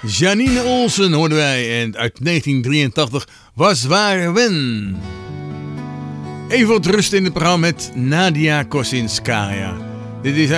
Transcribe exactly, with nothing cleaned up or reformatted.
Janine Olsen hoorden wij en uit negentien drieëntachtig Was Waar Wen. Even wat rust in het programma met Nadia Kosinskaya. Dit is